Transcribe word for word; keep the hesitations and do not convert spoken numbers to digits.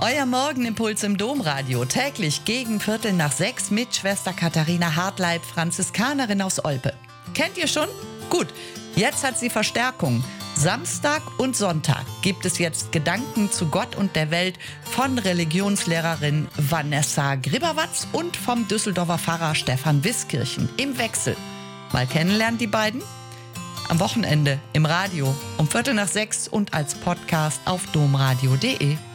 Euer Morgenimpuls im Domradio, täglich gegen Viertel nach sechs mit Schwester Katharina Hartleib, Franziskanerin aus Olpe. Kennt ihr schon? Gut, jetzt hat sie Verstärkung. Samstag und Sonntag gibt es jetzt Gedanken zu Gott und der Welt von Religionslehrerin Vanessa Gribberwatz und vom Düsseldorfer Pfarrer Stefan Wiskirchen im Wechsel. Mal kennenlernen die beiden? Am Wochenende im Radio um Viertel nach sechs und als Podcast auf domradio punkt de.